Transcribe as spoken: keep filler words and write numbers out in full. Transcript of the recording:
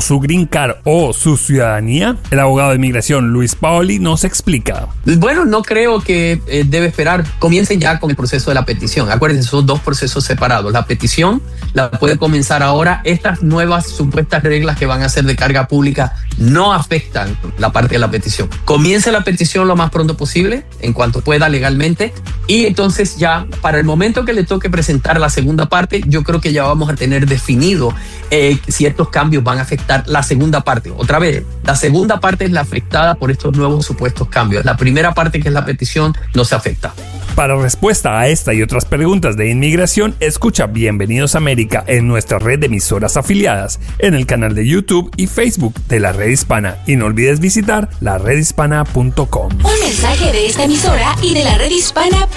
su green card o su ciudadanía? El abogado de inmigración Luis Paoli nos explica. Bueno, no creo que eh, debe esperar. Comiencen ya con el proceso de la petición. Acuérdense, son dos procesos separados. La petición la puede comenzar ahora. Estas nuevas supuestas reglas que van a ser de carga pública no afectan la parte de la petición. Comience la petición lo más pronto posible, en cuanto pueda legalmente, y entonces ya para el momento que le toque presentar la segunda parte, yo creo que ya vamos a tener definido eh, si estos cambios van a afectar la segunda parte. Otra vez, la segunda parte es la afectada por estos nuevos supuestos cambios. La primera parte, que es la petición, no se afecta. Para respuesta a esta y otras preguntas de inmigración, escucha Bienvenidos a América en nuestra red de emisoras afiliadas, en el canal de YouTube y Facebook de La Red Hispana, y no olvides visitar la red hispana punto com. Un mensaje de esta emisora y de la red hispana punto com.